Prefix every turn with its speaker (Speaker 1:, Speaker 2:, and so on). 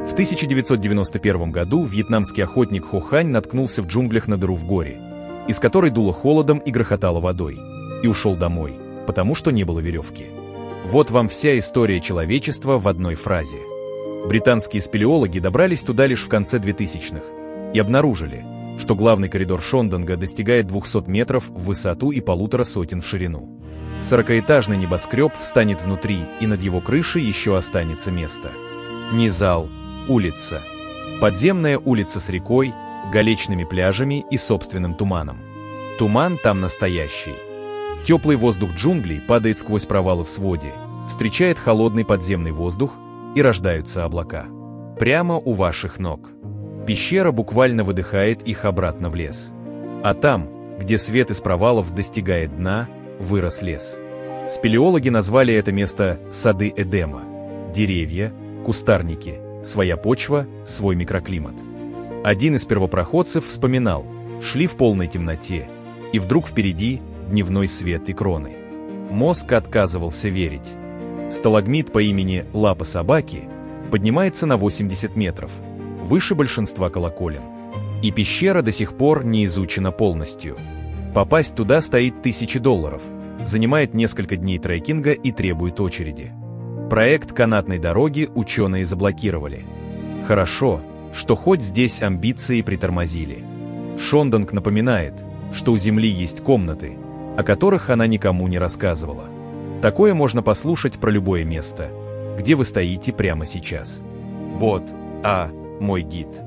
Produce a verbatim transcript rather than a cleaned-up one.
Speaker 1: В тысяча девятьсот девяносто первом году вьетнамский охотник Хо Хань наткнулся в джунглях на дыру в горе, из которой дуло холодом и грохотало водой, и ушел домой, потому что не было веревки. Вот вам вся история человечества в одной фразе. Британские спелеологи добрались туда лишь в конце двухтысячных и обнаружили, что главный коридор Шондонга достигает двухсот метров в высоту и полутора сотен в ширину. Сорокаэтажный небоскреб встанет внутри, и над его крышей еще останется место. Не зал, улица. Подземная улица с рекой, галечными пляжами и собственным туманом. Туман там настоящий. Теплый воздух джунглей падает сквозь провалы в своде, встречает холодный подземный воздух, и рождаются облака. Прямо у ваших ног. Пещера буквально выдыхает их обратно в лес. А там, где свет из провалов достигает дна, вырос лес. Спелеологи назвали это место «Сады Эдема». Деревья, кустарники, своя почва, свой микроклимат. Один из первопроходцев вспоминал, шли в полной темноте, и вдруг впереди дневной свет и кроны. Мозг отказывался верить. Сталагмит по имени Лапа собаки поднимается на восемьдесят метров, выше большинства колоколен. И пещера до сих пор не изучена полностью. Попасть туда стоит тысячи долларов, занимает несколько дней трекинга и требует очереди. Проект канатной дороги ученые заблокировали. Хорошо, что хоть здесь амбиции притормозили. Шондонг напоминает, что у Земли есть комнаты, о которых она никому не рассказывала. Такое можно послушать про любое место, где вы стоите прямо сейчас. Вот, а, мой гид.